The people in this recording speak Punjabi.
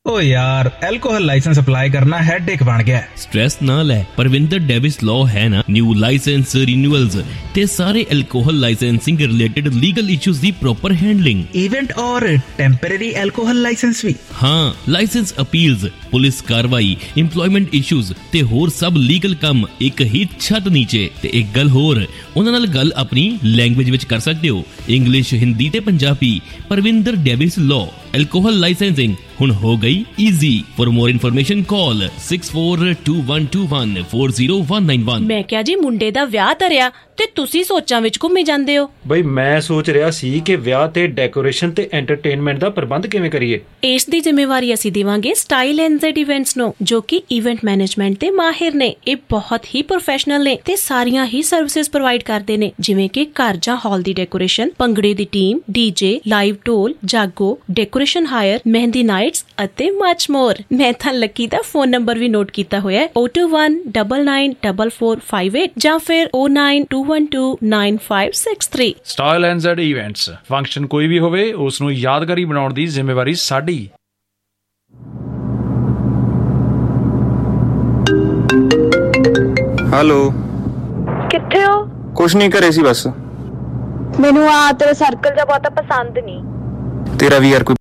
ਓ ਯਾਰ ਐਲਕੋਹਲ ਲਾਇਸੈਂਸ ਅਪਲਾਈ ਕਰਨਾ ਹੈਡੇਕ ਬਣ ਗਿਆ। ਸਟ੍ਰੈਸ ਨਾ ਲੈ, ਪਰਵਿੰਦਰ ਡੇਵਿਸ ਲਾਅ ਹੈ ਨਾ, ਨਿਊ ਲਾਇਸੈਂਸ ਰਿਨਿਊਅਲਸ ਤੇ ਸਾਰੇ alcohol licensing related legal issues ਦੀ ਪ੍ਰੋਪਰ ਹੈਂਡਲਿੰਗ। ਇਵੈਂਟ ਔਰ ਟੈਂਪਰੇਰੀ ਐਲਕੋਹਲ ਲਾਇਸੈਂਸ ਵੀ? ਹਾਂ, ਲਾਇਸੈਂਸ ਅਪੀਲਸ, ਪੁਲਿਸ ਕਾਰਵਾਈ, ਇੰਪਲੋਇਮੈਂਟ ਇਸ਼ੂਜ਼ ਤੇ ਹੋਰ ਸਭ ਲੀਗਲ ਕੰਮ ਇੱਕ ਹੀ ਛੱਤ ਨੀਚੇ। ਤੇ ਇੱਕ ਗੱਲ ਹੋਰ, ਉਹਨਾਂ ਨਾਲ ਗੱਲ ਆਪਣੀ ਲੈਂਗੁਏਜ ਵਿੱਚ ਕਰ ਸਕਦੇ ਹੋ, ਇੰਗਲਿਸ਼, ਹਿੰਦੀ ਤੇ Punjabi. Parvinder Davis law, alcohol licensing ਹੁਣ ਹੋ ਗਈ ਈਜ਼ੀ। ਫॉर मोर ਇਨਫੋਰਮੇਸ਼ਨ ਕਾਲ 6421214091। ਮੈਂ ਕਿਹਾ ਜੀ ਮੁੰਡੇ ਦਾ ਵਿਆਹ ਧਰਿਆ ਤੇ ਤੁਸੀਂ ਸੋਚਾਂ ਵਿੱਚ ਘੁੰਮੀ ਜਾਂਦੇ ਹੋ। ਬਈ ਮੈਂ ਸੋਚ ਰਿਹਾ ਸੀ ਕਿ ਵਿਆਹ ਤੇ ਡੈਕੋਰੇਸ਼ਨ ਤੇ ਐਂਟਰਟੇਨਮੈਂਟ ਦਾ ਪ੍ਰਬੰਧ ਕਿਵੇਂ ਕਰੀਏ। ਇਸ ਦੀ ਜ਼ਿੰਮੇਵਾਰੀ ਅਸੀਂ ਦੇਵਾਂਗੇ ਸਟਾਈਲ NZ ਇਵੈਂਟਸ ਨੂੰ, ਜੋ ਕਿ ਇਵੈਂਟ ਮੈਨੇਜਮੈਂਟ ਤੇ ਮਾਹਿਰ ਨੇ। ਇਹ ਬਹੁਤ ਹੀ ਪ੍ਰੋਫੈਸ਼ਨਲ ਨੇ ਤੇ ਸਾਰੀਆਂ ਹੀ ਸਰਵਿਸਿਜ਼ ਪ੍ਰੋਵਾਈਡ ਕਰਦੇ ਨੇ, ਜਿਵੇਂ ਕਿ ਘਰ ਜਾਂ ਹਾਲ ਦੀ ਡੈਕੋਰੇਸ਼ਨ, ਭੰਗੜੇ ਦੀ ਟੀਮ, DJ, ਲਾਈਵ ਢੋਲ, ਜਾਗੋ, ਡੈਕੋਰੇਸ਼ਨ ਹਾਇਰ, ਮਹਿੰਦੀ ਨਾਈਟਸ ਅਤੇ ਮਚ ਮੋਰ। ਮੈਂ ਤਾਂ ਲੱਕੀ ਦਾ ਫੋਨ ਨੰਬਰ ਵੀ ਨੋਟ ਕੀਤਾ ਹੋਇਆ ਹੈ, 021994458 ਜਾਂ ਫਿਰ 092129563। ਸਟਾਈਲ NZ ਇਵੈਂਟਸ, ਫੰਕਸ਼ਨ ਕੋਈ ਵੀ ਹੋਵੇ ਉਸ ਨੂੰ ਯਾਦਗਾਰੀ ਬਣਾਉਣ ਦੀ ਜ਼ਿੰਮੇਵਾਰੀ ਸਾਡੀ। ਹੈਲੋ, ਕਿੱਥੇ ਹੋ? ਕੁਛ ਨਹੀਂ, ਘਰੇ ਸੀ ਬਸ। ਮੈਨੂੰ ਆ ਤੇਰਾ ਸਰਕਲ ਜਿਹਾ ਬਹੁਤਾ ਪਸੰਦ ਨਹੀਂ। ਤੇਰਾ ਵੀ ਯਾਰ ਕੋਈ